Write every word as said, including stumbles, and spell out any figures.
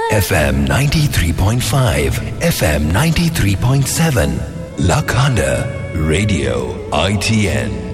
F M ninety-three point five, F M ninety-three point seven. Lakhanda Radio I T N.